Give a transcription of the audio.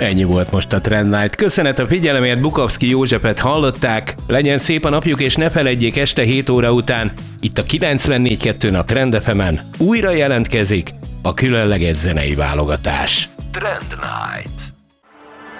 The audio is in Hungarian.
Ennyi volt most a Trend Night. Köszönet a figyelemért, Bukovszki Józsefet hallották. Legyen szép a napjuk, és ne feledjék, este 7 óra után itt a 94.2-n a Trend FM-en újra jelentkezik a különleges zenei válogatás. Trend Night.